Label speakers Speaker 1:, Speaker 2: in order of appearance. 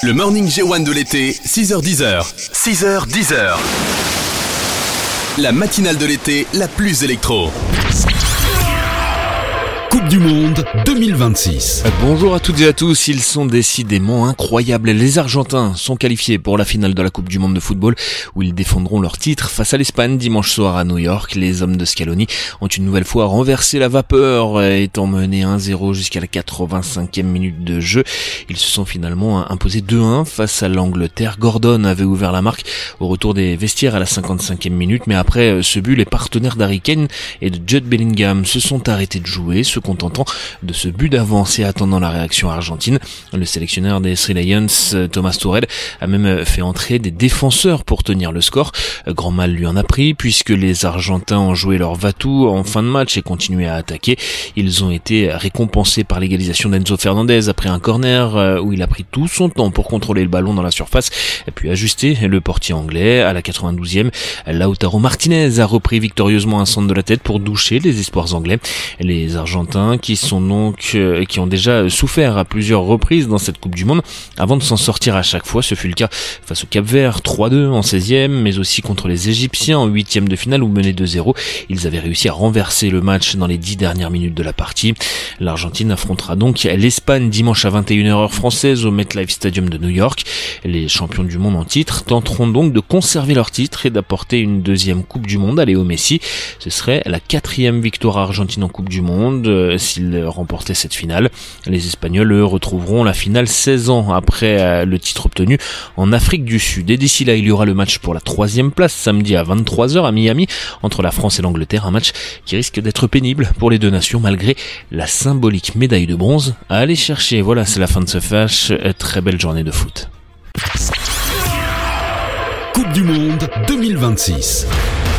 Speaker 1: Le Morning J1 de l'été, 6h-10h. 6h-10h. La matinale de l'été la plus électro.
Speaker 2: Coupe du Monde 2026.
Speaker 3: Bonjour à toutes et à tous, ils sont décidément incroyables. Les Argentins sont qualifiés pour la finale de la Coupe du Monde de football où ils défendront leur titre face à l'Espagne dimanche soir à New York. Les hommes de Scaloni ont une nouvelle fois renversé la vapeur, étant menés 1-0 jusqu'à la 85e minute de jeu. Ils se sont finalement imposés 2-1 face à l'Angleterre. Gordon avait ouvert la marque au retour des vestiaires à la 55e minute, mais après ce but, les partenaires d'Harry Kane et de Jude Bellingham se sont arrêtés de jouer, se contentant de ce but d'avance et attendant la réaction argentine. Le sélectionneur des Three Lions, Thomas Tuchel, a même fait entrer des défenseurs pour tenir le score. Grand mal lui en a pris puisque les Argentins ont joué leur va-tout en fin de match et continué à attaquer. Ils ont été récompensés par l'égalisation d'Enzo Fernandez après un corner où il a pris tout son temps pour contrôler le ballon dans la surface et puis ajuster le portier anglais. À la 92e, Lautaro Martinez a repris victorieusement un centre de la tête pour doucher les espoirs anglais. Les Argentins qui ont déjà souffert à plusieurs reprises dans cette Coupe du Monde avant de s'en sortir à chaque fois. Ce fut le cas face au Cap-Vert 3-2 en 16e, mais aussi contre les Égyptiens en 8e de finale où menés 2-0. Ils avaient réussi à renverser le match dans les 10 dernières minutes de la partie. L'Argentine affrontera donc l'Espagne dimanche à 21h heure française au MetLife Stadium de New York. Les champions du monde en titre tenteront donc de conserver leur titre et d'apporter une deuxième Coupe du Monde à Léo Messi. Ce serait la 4e victoire argentine en Coupe du Monde s'ils remportaient cette finale. Les Espagnols, eux, retrouveront la finale 16 ans après le titre obtenu en Afrique du Sud. Et d'ici là, il y aura le match pour la 3e place samedi à 23h à Miami entre la France et l'Angleterre. Un match qui risque d'être pénible pour les deux nations malgré la symbolique médaille de bronze à aller chercher. Voilà, c'est la fin de ce flash. Très belle journée de foot.
Speaker 2: Coupe du Monde 2026.